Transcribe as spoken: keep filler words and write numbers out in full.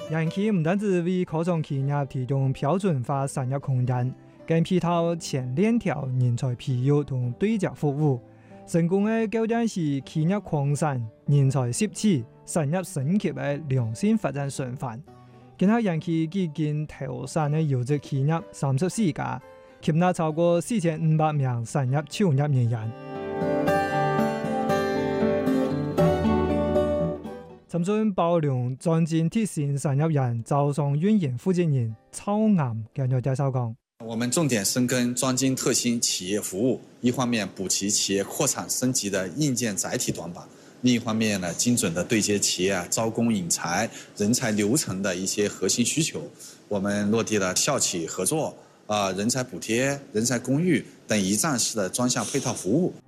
人企唔單止為科創企業提供標準化產業空間，更配套前鏈條人才培育同對接服務，成功嘅構建起企業擴散、人才攝取、產業升級嘅良性發展循環。今日人企基建投產嘅優質企業三十四家，吸納超過四千五百名產業從業人員。深圳包龍專精鐵線產業園招商運營負責人曹岩繼續介紹講： 我們重點深耕專精特新企業服務，一方面補齊企業擴產升級的硬件載體短板，另一方面呢，精準地對接企業招工引才、人才流程的一些核心需求。我們落地了校企合作、啊人才補貼、人才公寓等一站式的專項配套服務。